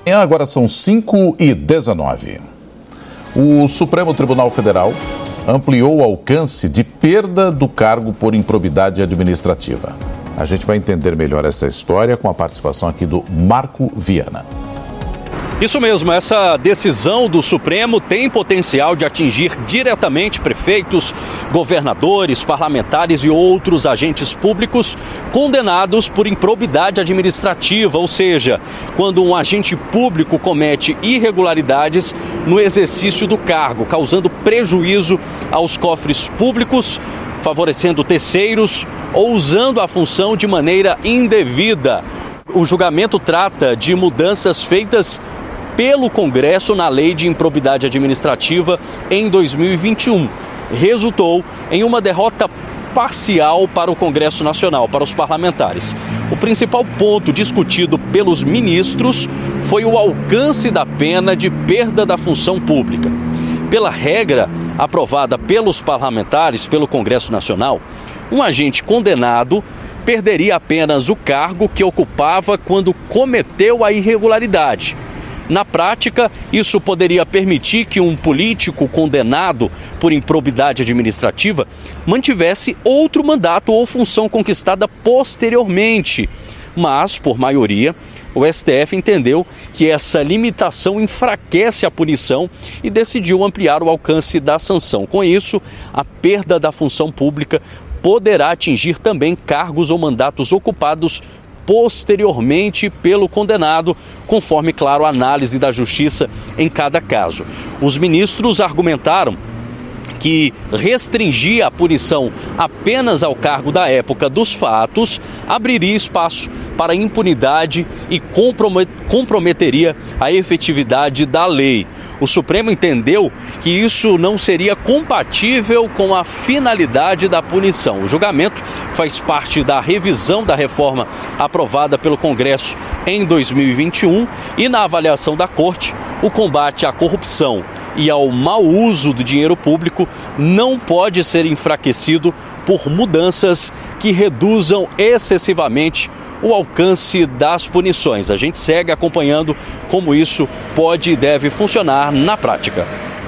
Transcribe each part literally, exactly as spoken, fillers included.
Agora são cinco e dezenove. O Supremo Tribunal Federal ampliou o alcance de perda do cargo por improbidade administrativa. A gente vai entender melhor essa história com a participação aqui do Marco Viana. Isso mesmo, essa decisão do Supremo tem potencial de atingir diretamente prefeitos, governadores, parlamentares e outros agentes públicos condenados por improbidade administrativa, ou seja, quando um agente público comete irregularidades no exercício do cargo, causando prejuízo aos cofres públicos, favorecendo terceiros ou usando a função de maneira indevida. O julgamento trata de mudanças feitas pelo Congresso na Lei de Improbidade Administrativa em dois mil e vinte e um. Resultou em uma derrota parcial para o Congresso Nacional, para os parlamentares. O principal ponto discutido pelos ministros foi o alcance da pena de perda da função pública. Pela regra aprovada pelos parlamentares, pelo Congresso Nacional, um agente condenado perderia apenas o cargo que ocupava quando cometeu a irregularidade. Na prática, isso poderia permitir que um político condenado por improbidade administrativa mantivesse outro mandato ou função conquistada posteriormente. Mas, por maioria, o S T F entendeu que essa limitação enfraquece a punição e decidiu ampliar o alcance da sanção. Com isso, a perda da função pública poderá atingir também cargos ou mandatos ocupados posteriormente pelo condenado, conforme, claro, a análise da Justiça em cada caso. Os ministros argumentaram que restringir a punição apenas ao cargo da época dos fatos abriria espaço para impunidade e comprometeria a efetividade da lei. O Supremo entendeu que isso não seria compatível com a finalidade da punição. O julgamento faz parte da revisão da reforma aprovada pelo Congresso em dois mil e vinte e um e, na avaliação da Corte, o combate à corrupção e ao mau uso do dinheiro público não pode ser enfraquecido por mudanças que reduzam excessivamente o alcance das punições. A gente segue acompanhando como isso pode e deve funcionar na prática.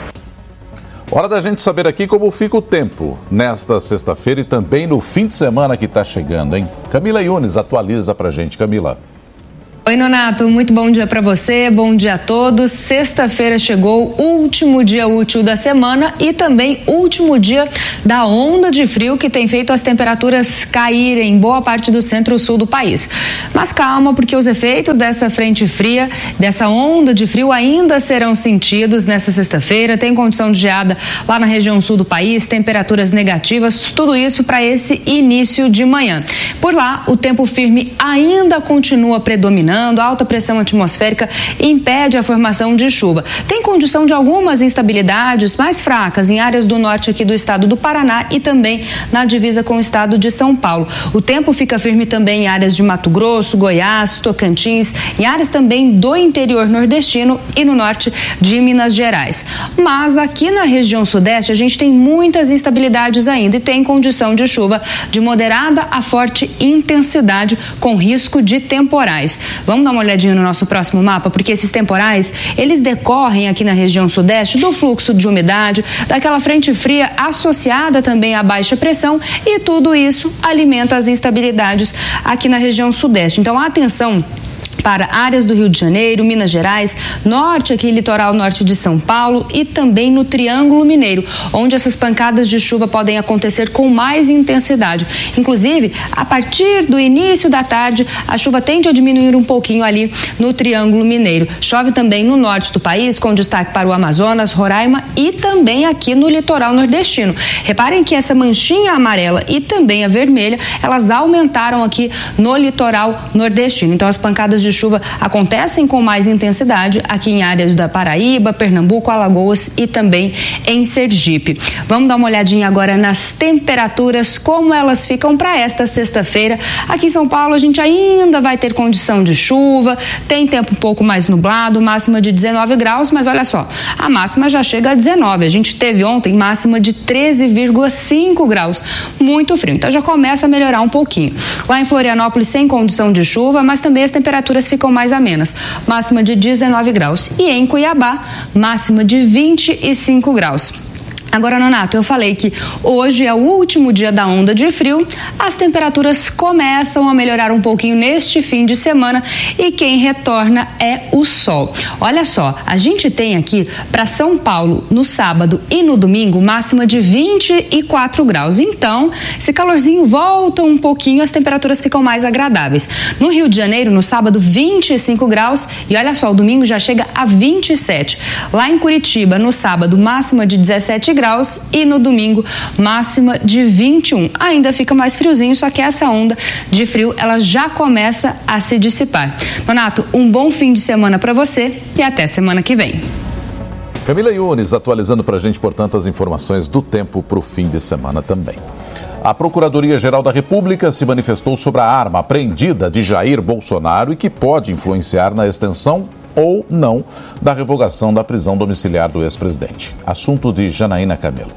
Hora da gente saber aqui como fica o tempo nesta sexta-feira e também no fim de semana que está chegando, hein? Camila Yunes atualiza pra gente. Camila. Oi, Nonato, muito bom dia para você, bom dia a todos. Sexta-feira chegou, último dia útil da semana e também último dia da onda de frio que tem feito as temperaturas caírem em boa parte do centro-sul do país. Mas calma, porque os efeitos dessa frente fria, dessa onda de frio ainda serão sentidos nessa sexta-feira. Tem condição de geada lá na região sul do país, temperaturas negativas, tudo isso para esse início de manhã. Por lá, o tempo firme ainda continua predominando. A alta pressão atmosférica impede a formação de chuva. Tem condição de algumas instabilidades mais fracas em áreas do norte aqui do estado do Paraná e também na divisa com o estado de São Paulo. O tempo fica firme também em áreas de Mato Grosso, Goiás, Tocantins, em áreas também do interior nordestino e no norte de Minas Gerais. Mas aqui na região sudeste a gente tem muitas instabilidades ainda e tem condição de chuva de moderada a forte intensidade com risco de temporais. Vamos dar uma olhadinha no nosso próximo mapa, porque esses temporais, eles decorrem aqui na região sudeste do fluxo de umidade, daquela frente fria associada também à baixa pressão e tudo isso alimenta as instabilidades aqui na região sudeste. Então, atenção para áreas do Rio de Janeiro, Minas Gerais, norte aqui, litoral norte de São Paulo e também no Triângulo Mineiro, onde essas pancadas de chuva podem acontecer com mais intensidade. Inclusive, a partir do início da tarde, a chuva tende a diminuir um pouquinho ali no Triângulo Mineiro. Chove também no norte do país, com destaque para o Amazonas, Roraima e também aqui no litoral nordestino. Reparem que essa manchinha amarela e também a vermelha, elas aumentaram aqui no litoral nordestino. Então, as pancadas de chuva acontecem com mais intensidade aqui em áreas da Paraíba, Pernambuco, Alagoas e também em Sergipe. Vamos dar uma olhadinha agora nas temperaturas, como elas ficam para esta sexta-feira. Aqui em São Paulo a gente ainda vai ter condição de chuva, tem tempo um pouco mais nublado, máxima de dezenove graus, mas olha só, a máxima já chega a dezenove. A gente teve ontem máxima de treze vírgula cinco graus, muito frio, então já começa a melhorar um pouquinho. Lá em Florianópolis sem condição de chuva, mas também as temperaturas temperaturas ficam mais amenas, máxima de dezenove graus. E em Cuiabá, máxima de vinte e cinco graus. Agora, Nonato, eu falei que hoje é o último dia da onda de frio, as temperaturas começam a melhorar um pouquinho neste fim de semana e quem retorna é o sol. Olha só, a gente tem aqui para São Paulo no sábado e no domingo máxima de vinte e quatro graus. Então, esse calorzinho volta um pouquinho, as temperaturas ficam mais agradáveis. No Rio de Janeiro, no sábado, vinte e cinco graus e olha só, o domingo já chega a vinte e sete. Lá em Curitiba, no sábado, máxima de dezessete graus. graus e no domingo máxima de vinte e um. Ainda fica mais friozinho, só que essa onda de frio ela já começa a se dissipar. Nonato, um bom fim de semana para você e até semana que vem. Camila Yunes atualizando para a gente, portanto, as informações do tempo para o fim de semana também. A Procuradoria-Geral da República se manifestou sobre a arma apreendida de Jair Bolsonaro e que pode influenciar na extensão ou não da revogação da prisão domiciliar do ex-presidente. Assunto de Janaína Camelo.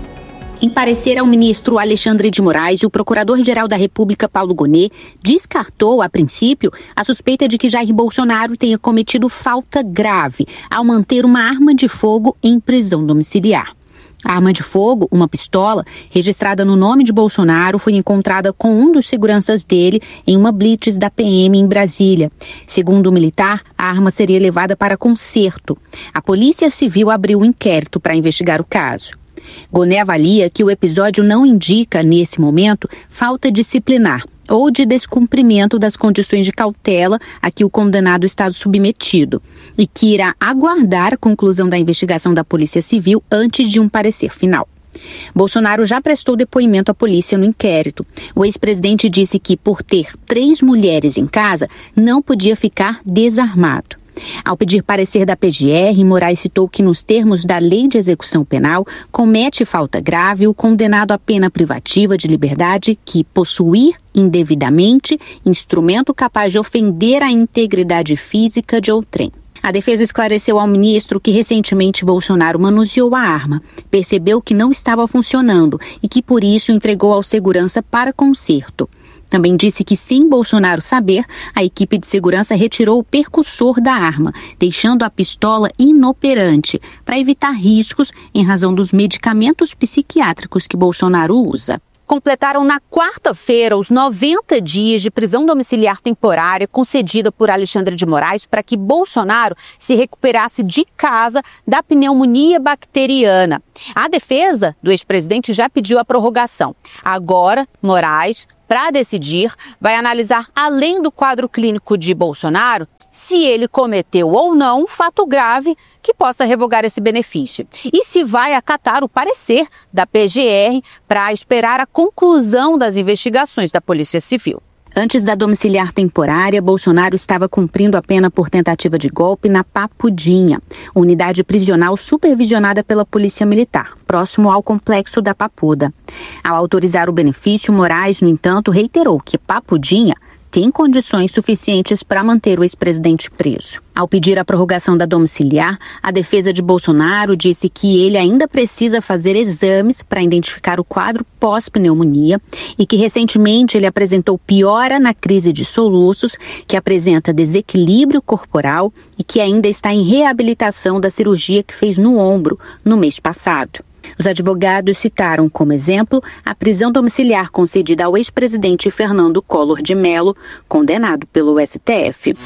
Em parecer ao ministro Alexandre de Moraes, o procurador-geral da República, Paulo Gonet, descartou, a princípio, a suspeita de que Jair Bolsonaro tenha cometido falta grave ao manter uma arma de fogo em prisão domiciliar. A arma de fogo, uma pistola, registrada no nome de Bolsonaro, foi encontrada com um dos seguranças dele em uma blitz da P M em Brasília. Segundo o militar, a arma seria levada para conserto. A Polícia Civil abriu um inquérito para investigar o caso. Gonet avalia que o episódio não indica, nesse momento, falta disciplinar ou de descumprimento das condições de cautela a que o condenado está submetido e que irá aguardar a conclusão da investigação da Polícia Civil antes de um parecer final. Bolsonaro já prestou depoimento à polícia no inquérito. O ex-presidente disse que, por ter três mulheres em casa, não podia ficar desarmado. Ao pedir parecer da P G R, Moraes citou que, nos termos da Lei de Execução Penal, comete falta grave o condenado à pena privativa de liberdade que possuir indevidamente instrumento capaz de ofender a integridade física de outrem. A defesa esclareceu ao ministro que recentemente Bolsonaro manuseou a arma, percebeu que não estava funcionando e que por isso entregou ao segurança para conserto. Também disse que, sem Bolsonaro saber, a equipe de segurança retirou o percussor da arma, deixando a pistola inoperante, para evitar riscos em razão dos medicamentos psiquiátricos que Bolsonaro usa. Completaram na quarta-feira os noventa dias de prisão domiciliar temporária concedida por Alexandre de Moraes para que Bolsonaro se recuperasse de casa da pneumonia bacteriana. A defesa do ex-presidente já pediu a prorrogação. Agora, Moraes, para decidir, vai analisar, além do quadro clínico de Bolsonaro, se ele cometeu ou não um fato grave que possa revogar esse benefício. E se vai acatar o parecer da P G R para esperar a conclusão das investigações da Polícia Civil. Antes da domiciliar temporária, Bolsonaro estava cumprindo a pena por tentativa de golpe na Papudinha, unidade prisional supervisionada pela Polícia Militar, próximo ao complexo da Papuda. Ao autorizar o benefício, Moraes, no entanto, reiterou que Papudinha tem condições suficientes para manter o ex-presidente preso. Ao pedir a prorrogação da domiciliar, a defesa de Bolsonaro disse que ele ainda precisa fazer exames para identificar o quadro pós-pneumonia e que recentemente ele apresentou piora na crise de soluços, que apresenta desequilíbrio corporal e que ainda está em reabilitação da cirurgia que fez no ombro no mês passado. Os advogados citaram como exemplo a prisão domiciliar concedida ao ex-presidente Fernando Collor de Mello, condenado pelo S T F.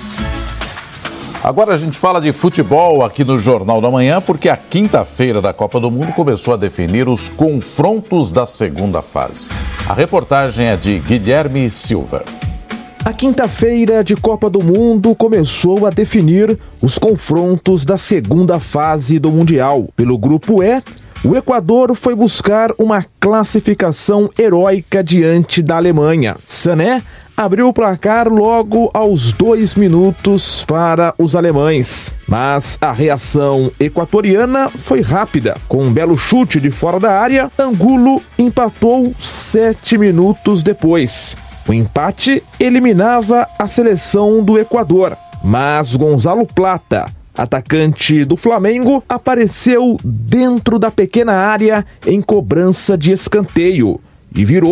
Agora a gente fala de futebol aqui no Jornal da Manhã, porque a quinta-feira da Copa do Mundo começou a definir os confrontos da segunda fase. A reportagem é de Guilherme Silva. A quinta-feira de Copa do Mundo começou a definir os confrontos da segunda fase do Mundial. Pelo Grupo E, o Equador foi buscar uma classificação heróica diante da Alemanha. Sané abriu o placar logo aos dois minutos para os alemães. Mas a reação equatoriana foi rápida. Com um belo chute de fora da área, Angulo empatou sete minutos depois. O empate eliminava a seleção do Equador. Mas Gonzalo Plata, atacante do Flamengo, apareceu dentro da pequena área em cobrança de escanteio e virou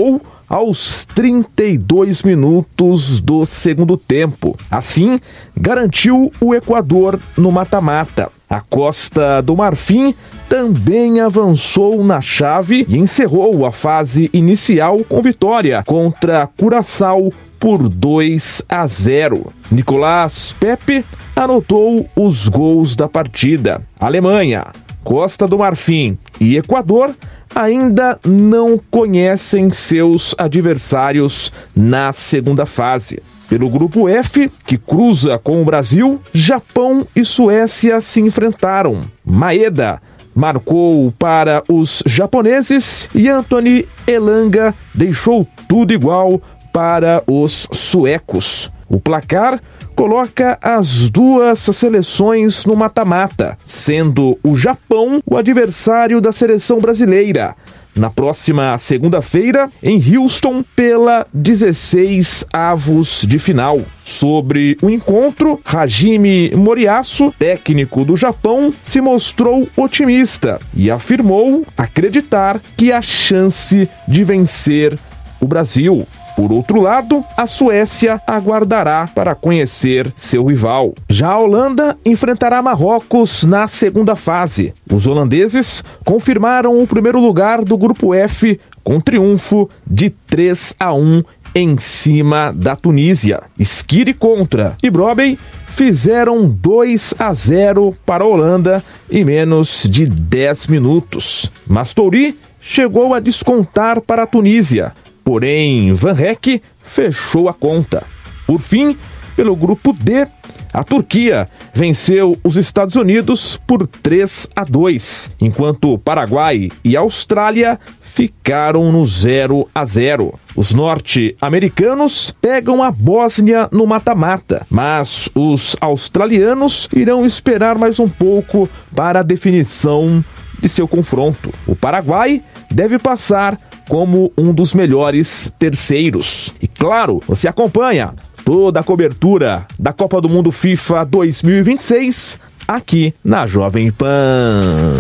aos trinta e dois minutos do segundo tempo. Assim, garantiu o Equador no mata-mata. A Costa do Marfim também avançou na chave e encerrou a fase inicial com vitória contra Curaçao por dois a zero. Nicolás Pepe anotou os gols da partida. Alemanha, Costa do Marfim e Equador ainda não conhecem seus adversários na segunda fase. Pelo grupo F, que cruza com o Brasil, Japão e Suécia se enfrentaram. Maeda marcou para os japoneses e Anthony Elanga deixou tudo igual para os suecos. O placar coloca as duas seleções no mata-mata, sendo o Japão o adversário da seleção brasileira, na próxima segunda-feira, em Houston, pela dezesseis avos de final. Sobre o encontro, Hajime Moriyasu, técnico do Japão, se mostrou otimista e afirmou acreditar que há chance de vencer o Brasil. Por outro lado, a Suécia aguardará para conhecer seu rival. Já a Holanda enfrentará Marrocos na segunda fase. Os holandeses confirmaram o primeiro lugar do grupo F com triunfo de três a um em cima da Tunísia. Skiri contra e Brobey fizeram dois a zero para a Holanda em menos de dez minutos. Mastori chegou a descontar para a Tunísia. Porém, Van Rek fechou a conta. Por fim, pelo grupo D, a Turquia venceu os Estados Unidos por três a dois, enquanto Paraguai e Austrália ficaram no zero a zero. Os norte-americanos pegam a Bósnia no mata-mata, mas os australianos irão esperar mais um pouco para a definição de seu confronto. O Paraguai deve passar como um dos melhores terceiros. E claro, você acompanha toda a cobertura da Copa do Mundo FIFA dois mil e vinte e seis aqui na Jovem Pan.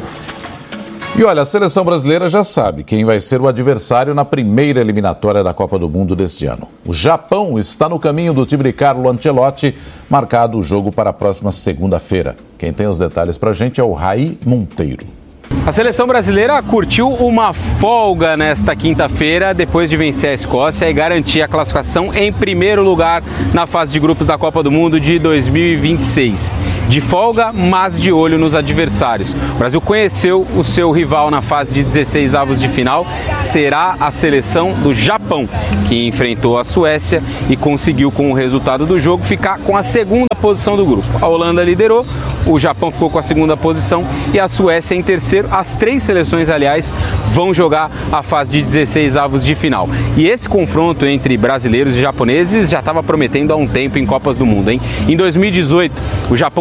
E olha, a seleção brasileira já sabe quem vai ser o adversário na primeira eliminatória da Copa do Mundo deste ano. O Japão está no caminho do time de Carlo Ancelotti, marcado o jogo para a próxima segunda-feira. Quem tem os detalhes pra gente é o Raí Monteiro. A seleção brasileira curtiu uma folga nesta quinta-feira depois de vencer a Escócia e garantir a classificação em primeiro lugar na fase de grupos da Copa do Mundo de dois mil e vinte e seis. De folga, mas de olho nos adversários. O Brasil conheceu o seu rival na fase de dezesseis avos de final. Será a seleção do Japão, que enfrentou a Suécia e conseguiu, com o resultado do jogo, ficar com a segunda posição do grupo. A Holanda liderou, o Japão ficou com a segunda posição e a Suécia em terceiro. As três seleções, aliás, vão jogar a fase de dezesseis avos de final. E esse confronto entre brasileiros e japoneses já estava prometendo há um tempo em Copas do Mundo, hein? Em dois mil e dezoito, o Japão